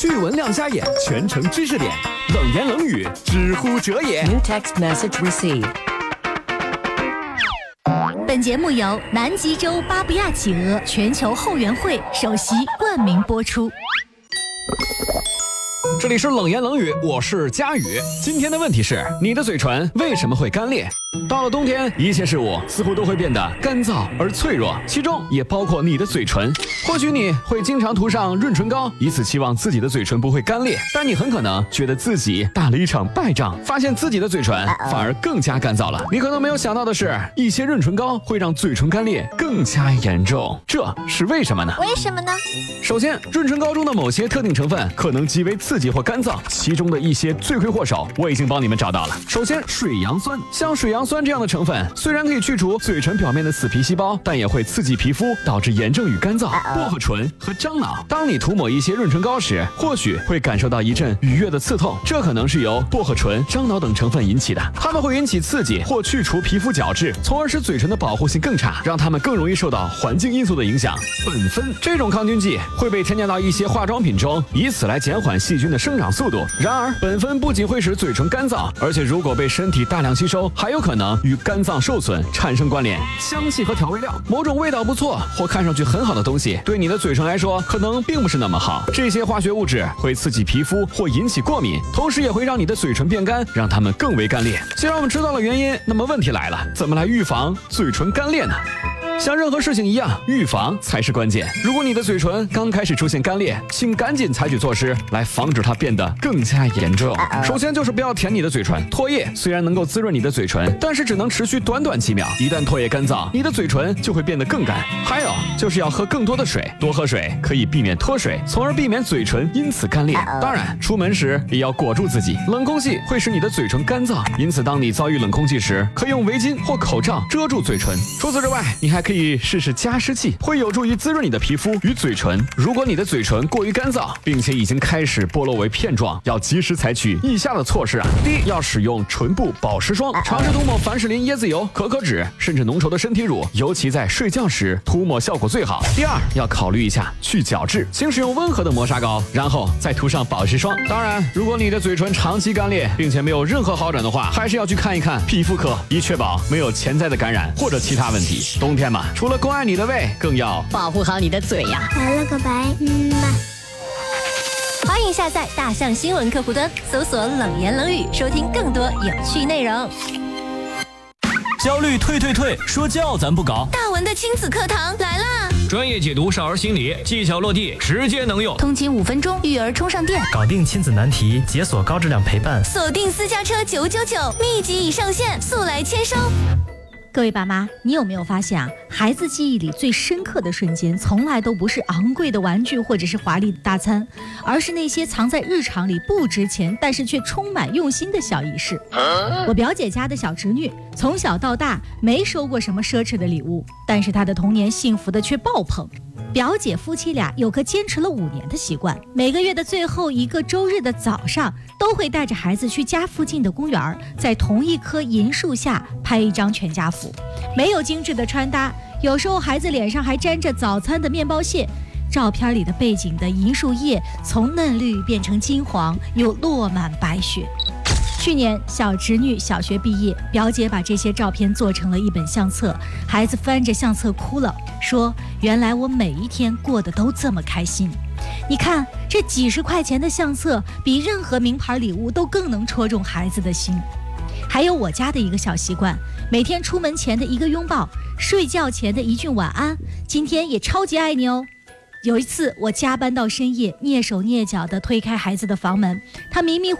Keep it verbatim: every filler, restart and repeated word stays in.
趣闻亮瞎眼，全程知识点，冷言冷语，知乎者也。 New text message received。 本节目由南极洲巴布亚企鹅全球后援会首席冠名播出。 这里是冷言冷语，我是佳宇。今天的问题是，你的嘴唇为什么会干裂？到了冬天，一切事物似乎都会变得干燥而脆弱，其中也包括你的嘴唇。或许你会经常涂上润唇膏，以此期望自己的嘴唇不会干裂，但你很可能觉得自己打了一场败仗，发现自己的嘴唇反而更加干燥了。你可能没有想到的是，一些润唇膏会让嘴唇干裂更加严重，这是为什么呢？ 为什么呢？ 首先，润唇膏中的某些特定成分可能极为刺激或干燥，其中的一些罪魁祸首我已经帮你们找到了。首先，水杨酸，像水杨酸这样的成分，虽然可以去除嘴唇表面的死皮细胞，但也会刺激皮肤，导致炎症与干燥。薄荷醇和樟脑，当你涂抹一些润唇膏时，或许会感受到一阵愉悦的刺痛，这可能是由薄荷醇、樟脑等成分引起的，它们会引起刺激或去除皮肤角质，从而使嘴唇的保护性更差，让它们更容易受到环境因素的影响。苯酚这种抗菌剂会被添加到一些化妆品中，以此来减缓细菌的生长速度。然而，苯酚不仅会使嘴唇干燥，而且如果被身体大量吸收，还有可能与肝脏受损产生关联。香气和调味料，某种味道不错或看上去很好的东西，对你的嘴唇来说可能并不是那么好。这些化学物质会刺激皮肤或引起过敏，同时也会让你的嘴唇变干，让它们更为干裂。既然我们知道了原因，那么问题来了，怎么来预防嘴唇干裂呢？像任何事情一样，预防才是关键。如果你的嘴唇刚开始出现干裂，请赶紧采取措施来防止它变得更加严重。首先就是不要舔你的嘴唇。唾液虽然能够滋润你的嘴唇，但是只能持续短短几秒，一旦唾液干燥，你的嘴唇就会变得更干。还有就是要喝更多的水，多喝水可以避免脱水，从而避免嘴唇因此干裂。当然，出门时也要裹住自己，冷空气会使你的嘴唇干燥，因此当你遭遇冷空气时，可以用围巾或口罩遮住嘴唇。除此之外，你还可以可以试试加湿器，会有助于滋润你的皮肤与嘴唇。如果你的嘴唇过于干燥，并且已经开始剥落为片状，要及时采取以下的措施啊。第一，要使用唇部保湿霜，尝试涂抹凡士林椰子油、可可脂，甚至浓稠的身体乳，尤其在睡觉时涂抹效果最好。第二，要考虑一下去角质，请使用温和的磨砂膏，然后再涂上保湿霜。当然，如果你的嘴唇长期干裂，并且没有任何好转的话，还是要去看一看皮肤科，以确保没有潜在的感染或者其他问题。冬天嘛，除了关爱你的胃，更要保护好你的嘴呀。 来了个白，嗯嘛。欢迎下载大象新闻客户端，搜索冷言冷语，收听更多有趣内容。 焦虑退退退，说教咱不搞。 大文的亲子课堂来啦！ 专业解读少儿心理，技巧落地，直接能用。 通勤五分钟，育儿充上电， 搞定亲子难题，解锁高质量陪伴。 锁定私家车九九九，秘籍已上线，速来签收。各位爸妈，你有没有发现啊？孩子记忆里最深刻的瞬间，从来都不是昂贵的玩具或者是华丽的大餐，而是那些藏在日常里不值钱，但是却充满用心的小仪式。我表姐家的小侄女，从小到大没收过什么奢侈的礼物，但是她的童年幸福的却爆棚。表姐夫妻俩有个坚持了五年的习惯，每个月的最后一个周日的早上，都会带着孩子去家附近的公园，在同一棵银树下拍一张全家福。没有精致的穿搭，有时候孩子脸上还沾着早餐的面包屑，照片里的背景的银树叶从嫩绿变成金黄，又落满白雪。去年小侄女小学毕业，表姐把这些照片做成了一本相册，孩子翻着相册哭了，说原来我每一天过得都这么开心。你看这几十块钱的相册，比任何名牌礼物都更能戳中孩子的心。还有我家的一个小习惯，每天出门前的一个拥抱，睡觉前的一句晚安，今天也超级爱你哦。有一次我加班到深夜，蹑手蹑脚地推开孩子的房门，他迷迷糊